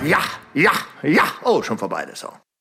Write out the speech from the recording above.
Ja, ja, ja. Oh, schon vorbei, der Song.